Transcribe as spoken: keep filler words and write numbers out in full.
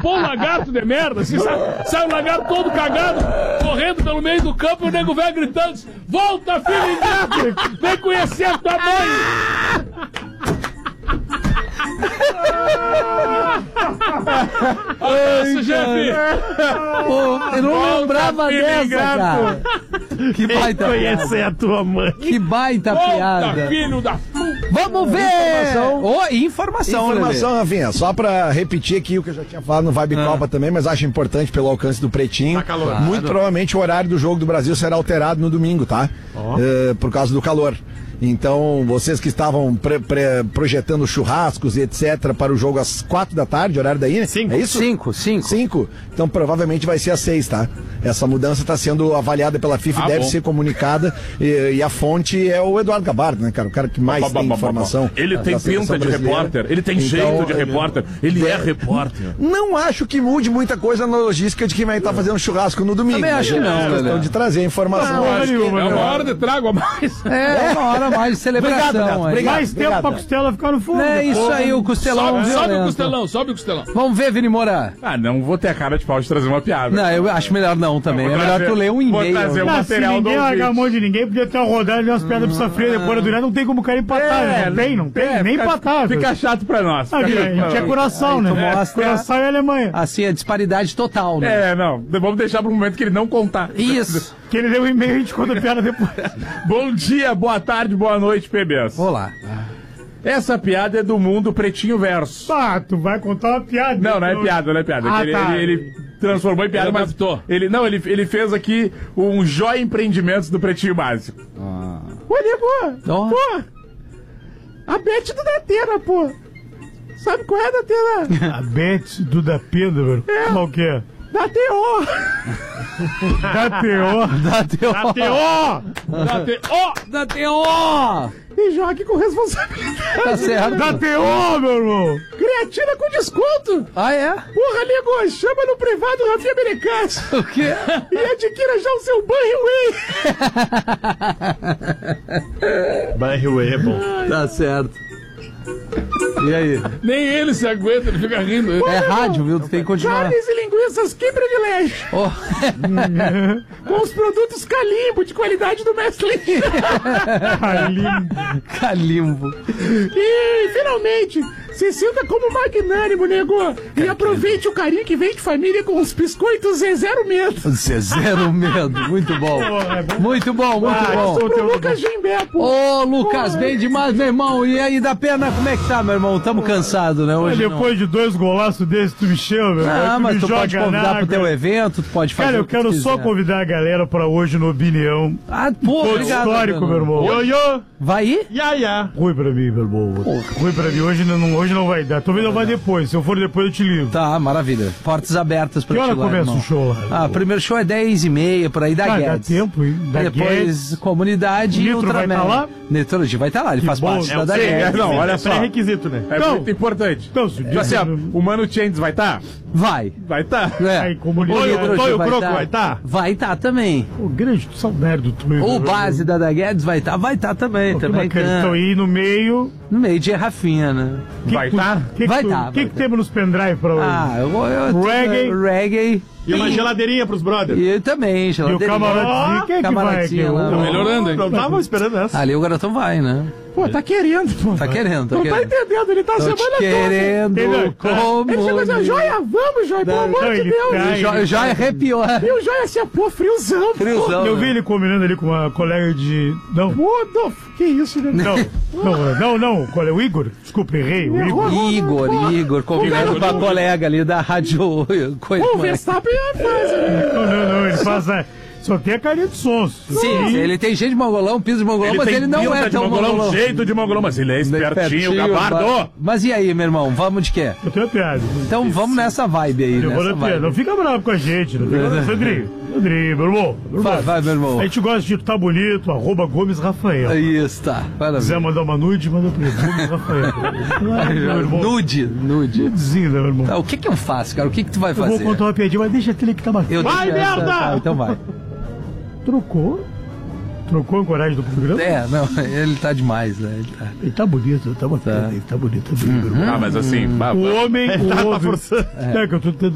pô, um lagarto de merda, assim, sai, sai um lagarto todo cagado, correndo pelo meio do campo e o nego velho gritando: volta, filho ingrato, vem conhecer a tua mãe! Ai, chefe! Pô, eu não lembrava dessa, cara. Que baita conhecer piada. a tua mãe. Que baita Volta, piada. filho da... Vamos ver! Informação. Oh, informação, Informação, Lelê. Rafinha, só pra repetir aqui o que eu já tinha falado no Vibe Ah. Copa também, mas acho importante pelo alcance do Pretinho. Tá calor. Claro. Muito provavelmente o horário do jogo do Brasil será alterado no domingo, tá? Eh, por causa do calor. Então, vocês que estavam pre- pre- projetando churrascos e etcétera para o jogo às quatro da tarde, horário da I N E, Cinco. é isso? Cinco, cinco. Cinco? Então provavelmente vai ser às seis, tá? Essa mudança está sendo avaliada pela FIFA e Ah, deve bom. ser comunicada. E, e a fonte é o Eduardo Gabardo, né, cara? O cara que mais Ba, ba, tem ba, ba, ba. informação. Ele tem da seleção pinta de brasileira. repórter, ele tem Então, jeito de ele- repórter, ele é repórter. Não acho que mude muita coisa na logística de quem vai estar fazendo churrasco no domingo. Também acho mas que é não, questão Lelê. de trazer a informação. Não, Acho que- nenhuma, É né? uma hora de trago a mais. É, uma hora mais de celebração. Obrigado, Neto, aí. obrigado. Mais tempo pra Neto. costela ficar no fogo. É isso aí, o costelão Sobe, sobe o violento. costelão, sobe o costelão. Vamos ver, Vini Moura. Ah, não vou ter a cara de pau de trazer uma piada. Não, eu acho melhor não também. Vou É melhor trazer- tu ler um vou e-mail. trazer Não, se material do ninguém largar a ouvinte. mão de ninguém, podia ter uma rodada de umas pedras pra safria depois do não tem como o cara empatar. É, não tem, não tem, é, nem fica- empatar. Fica chato pra nós. Ah, Fica a chato gente pra é nós. coração, Aí tu né? mostra- Coração e Alemanha. Assim, a disparidade total, né? É, não. Vamos deixar pro momento que ele não contar. Isso. Que ele deu um e-mail e a gente conta a piada depois. Bom dia, boa tarde, boa noite, P Bs. Olá. Essa piada é do mundo Pretinho Verso. Ah, tu vai contar uma piada. Não, não é então. piada, não é piada. Ah, ele, tá. ele, ele transformou em piada, Ele mas adaptou. ele não, ele, ele fez aqui um Joia Empreendimentos do Pretinho Básico. Olha, pô. Ó. Pô. A Beth do Datena, pô. Sabe qual é a Datena? A Beth do da Pedro. É. Qual que é? Da T O. Da T O. Da T O. Da T O. Da T- Ó, Da T O. E jogue com responsabilidade. Tá certo. Da T O, meu irmão. Creatina com desconto. Ah, é? Porra, nego, chama no privado Rafinha Berecas. O quê? E adquira já o seu banho Whey. Barry é bom. Tá certo. E aí? nem ele se aguenta, ele fica rindo. É rádio, viu? Tu tem que continuar. Carnes e linguiças, que privilégio. Oh. Com os produtos Calimbo de qualidade do Mestre. Calimbo. E, finalmente, se sinta como magnânimo, nego. E aproveite o carinho que vem de família com os biscoitos Zé Zero Medo. Zé Zero Medo. Muito bom. Muito bom, muito bom. Pro Lucas Gimbé, pô. Ô, Lucas, bem demais, meu irmão. E aí, da pena, como é que tá, meu irmão? Tamo cansado, né? Hoje não. Depois de dois golaços desses, tu me chama, meu. Ah, tu mas me tu joga pode na convidar pro água. teu evento, tu pode fazer Cara, eu o que quero tu só quiser. convidar a galera pra hoje no Opinião. Ah, pô, Todo obrigado. histórico, Adriano. meu irmão. Ioiô, Vai ir? ia, ia. Ruim pra mim, meu irmão. Ruim pra mim. Hoje não, hoje não vai dar. Talvez não vai depois. Se eu for depois, eu te ligo. Tá, maravilha. Portas abertas pra Que hora ti lá, começa irmão. o show lá? Ah, o primeiro show é dez e meia, por aí da Ah, dá Guedes. tempo, hein? Da Depois, Guedes. comunidade O e Nitro vai Ultraman. tá lá? Nitrologia vai estar lá, ele faz bom. parte É da o da Sim, é, Guedes. não, olha só. Pré-requisito, né? É Não. muito importante. Então, se Tipo assim, ó, o Mano Changes vai estar? Vai. Vai estar. É. Aí, O comunidade. Nitrologia Tonho vai Croco tá. vai tá? Vai estar também. Pô, grande saudade do Tonho. O base da da Guedes vai estar, vai estar também. Pô, que também bacana. Então, canta. aí no meio. No meio de Rafinha, né? que Vai que tu- tá? que que Vai tu- tá, O vai que, que tá. temos nos pendrive pra hoje? Ah, eu vou. Eu, Reggae. Reggae. E uma geladeirinha pros brothers. E eu também, e o geladeirinha. camarotezinho, quem é que vai? Camarotinho aqui? lá. O- Tá melhorando, hein? Não tava esperando essa. Ali o garotão vai, né? Pô, tá querendo, pô. Tá querendo, tá Não tá querendo. entendendo, ele tá a Tô semana te toda. querendo Entendeu? como... Ele chegou a dizer, Joia, vamos, Joia, pelo amor não, de ele Deus. tá- O Jo- Já arrepiou. E o Joia se pô, friozão. Friozão. Eu né? vi ele combinando ali com uma colega de. Não, Pô, Dô, que isso, né? não, não, não, não. Qual é o Igor? Desculpa, errei. O Igor. Igor, Igor, combinando com a colega ali da rádio. Coisa, Pô, o Verstappen faz, né? Não, não, não. Ele faz. a- Só tem a carinha de sons. Sim, ele tem jeito de mongolão, piso de mongolão, mas tem ele não pinta é de tão mongolão, mongolão. jeito de mongolão, mas ele é espertinho, gabardo. ba- Mas e aí, meu irmão, vamos de quê? Eu tenho a piada. Então vamos nessa vibe aí, Eu vou nessa na piada. Não vibe. fica bravo com a gente. Não fica bravo. Rodrigo, Rodrigo, meu irmão. meu Vai, irmão. vai, meu irmão. A gente gosta de tá bonito, arroba Gomes Rafael. Isso, tá. Se Maravilha. quiser mandar uma nude, manda pra ele. Gomes Rafael. Ah, meu irmão. Nude, nude. Nudezinho, né, meu irmão? Tá, o que que eu faço, cara? O que que tu vai Eu fazer? vou contar uma piadinha, mas deixa aquele que tá batendo. Eu Vai, deixo essa- merda! tá, então vai. Trocou. Trocou a coragem do programa? É, não, ele tá demais, né? Ele tá... Ele tá bonito, tá bacana. Tá. Ele tá bonito, tá bonito. meu irmão. Ah, mas assim, bah, O homem, o Tá homem. forçando. É que eu tô tentando